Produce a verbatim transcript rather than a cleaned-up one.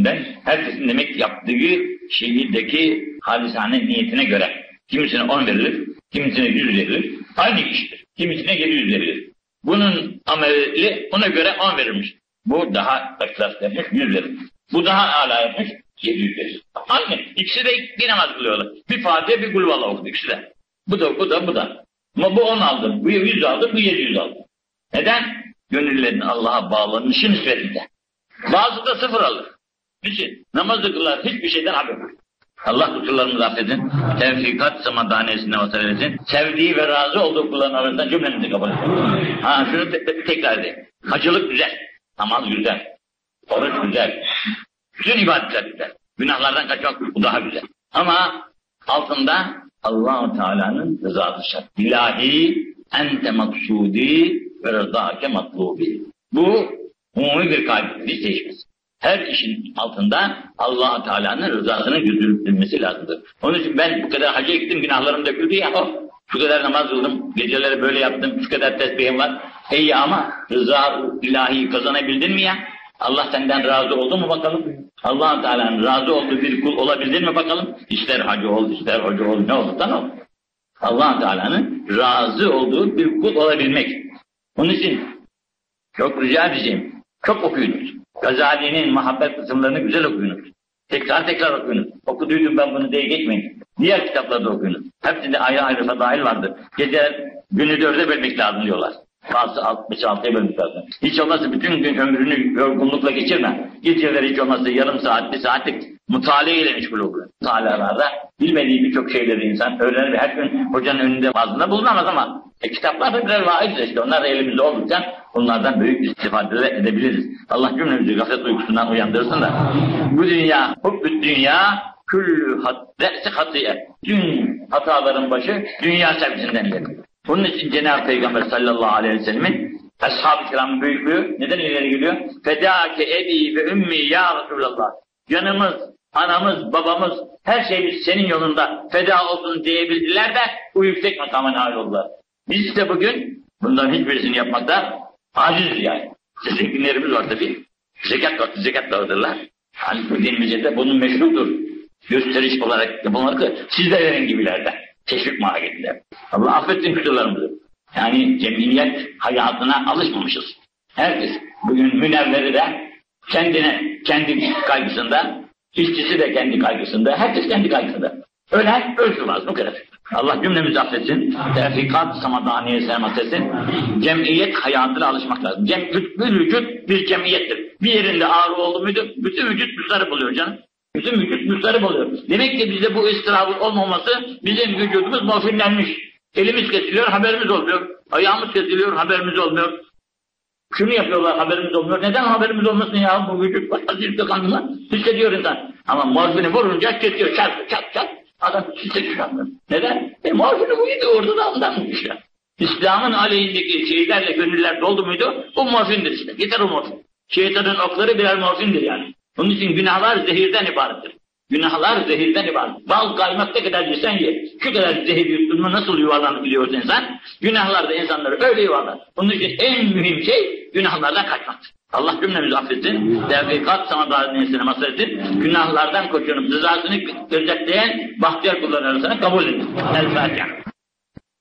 hepsinden, herkesin demek yaptığı şehirdeki halisane niyetine göre kimisine on verilir, kimisine yüz verilir. Aynı kişidir. Kimisine yedi yüz verilir. Bunun ameli ona göre on verilmiş. Bu daha ihlas yapmış, yüz verir. Bu daha âlâ yapmış, yedi yüz verir. Aynı. İkisi de bir namaz kılıyorlar. Bir Fatiha, bir Kulhuvallah okudu ikisi de. Bu da, bu da, bu da. Ama bu on aldı, bu yüz aldı, bu yedi yüz aldı. Neden? Gönüllerin Allah'a bağlanışı nispetinde. Bazı da sıfır alır. Niçin? Namazı kılar, hiçbir şeyden haber yok. Allah kusurlarımızı affedin. Tevfikat samadaniyesine vasal etsin. Sevdiği ve razı olduğu kulların arasından cümlemizi kabul etsin. Ha şunu te te tekrar edeyim. Hacılık güzel. Namaz güzel. Oruç güzel. Bütün ibadetler güzel. Günahlardan kaçmak bu daha güzel. Ama altında Allah-u Teala'nın rızası şart. İlahi ente maksudi ve rızake matlubi. Bu umumi bir kaide, bir seçmesi. Her işin altında Allah-u Teala'nın rızasının gözükülmesi lazımdır. Onun için ben bu kadar hacca gittim, günahlarım döküldü ya, oh, şu kadar namaz kıldım, geceleri böyle yaptım, şu kadar tesbihim var. İyi ama rıza ilahi kazanabildin mi ya? Allah senden razı oldu mu bakalım? Allah-u Teala'nın razı olduğu bir kul olabildin mi bakalım? İster hacı ol, ister hoca ol, ne olursan ol. Allah-u Teala'nın razı olduğu bir kul olabilmek. Onun için çok rica edeceğim, çok okuyunuz. Gazali'nin muhabbet kısımlarını güzel okuyunuz. Tekrar tekrar okuyunuz. Okuduydum ben bunu diye geçmeyin. Diğer kitaplarda okuyunuz. Hepsinde ayrı ayrı fadail vardır. Gece günü dörde bölmek lazım diyorlar. Bazı altmış altıya bölmek lazım. Hiç olmazsa bütün gün ömrünü yorgunlukla geçirme. Geceleri hiç olmazsa yarım saat, bir saatlik mutale ile meşgul olur. Mutalalarda bilmediği birçok şeyleri insan öğrenir ve her gün hocanın önünde fazla bulunamaz ama e, kitaplar da birer vaizdir işte. Onlar da elimizde oldukça onlardan büyük istifade edebiliriz. Allah cümlemizi gaflet uykusundan uyandırsın da. Bu dünya, hubbü dünya, küllü dersi hatiye. Tüm hataların başı dünya sevgisinden gelir. Bunun için Cenab-ı Peygamber sallallahu aleyhi ve sellemin ashab-ı kiramın büyüklüğü neden ileri geliyor? Fedâke ebi ve ümmi ya Resulallah. Canımız, anamız, babamız, her şeyimiz senin yolunda feda olsun diyebildiler de bu yüksek makama nail oldular. Biz ise bugün bunların hiçbirisini yapmakta aciziz yani. Zenginlerimiz var tabii. Zekat vakti zekat dağıtırlar. Hani bu dinimizde de bunun meşrudur. Gösteriş olarak yapılmakta siz de verin gibilerden. Teşvik mahiyetinde. Allah affetsin kusurlarımızı. Yani cemiyet hayatına alışmamışız. Herkes bugün münevveri de kendine, kendi kaygısında, işçisi de kendi kaygısında, herkes kendi kaygısında. Ölen ölsün lazım, o kadar. Allah cümlemizi affetsin. Tevfikat samadaniyesine mahsetsin. Cemiyet hayatına alışmak lazım. Cem, bir vücut bir cemiyettir. Bir yerinde ağrı oldu muydu, bütün vücut müstarip oluyor canım. Bütün vücut müstarip oluyor. Demek ki bizde bu istirabın olmaması, bizim vücudumuz morfinlenmiş. Elimiz kesiliyor, haberimiz olmuyor. Ayağımız kesiliyor, haberimiz olmuyor. Şunu yapıyorlar, haberimiz olmuyor. Neden haberimiz olmasın ya? Bu vücut başkasıyla kanına hissediyor insan. Ama morfini vurunca kesiyor, çat çat çat. Adam hissediyor. Neden? E morfini buydu, orada da ondanmış ya. İslam'ın aleyhindeki şeylerle gönüller doldu muydu? Bu morfindir işte. Yeter o morfin. Şeytanın okları birer morfindir yani. Onun için günahlar zehirden ibarettir. Günahlar zehirden ibaret. Bal kaymak ne kadar yesen ye. Şu kadar zehir yuttuğunu nasıl yuvarlanıp biliyorsa insan, günahlar da insanları öyle yuvarlar. Onun için en mühim şey günahlardan kaçmaktır. Allah cümlemizi affetsin. Tevfikat samadaniyesine mazhar etsin. Günahlardan koşunup rızasını gözetleyen bahtiyar kullar arasına kabul edin. El Fatiha.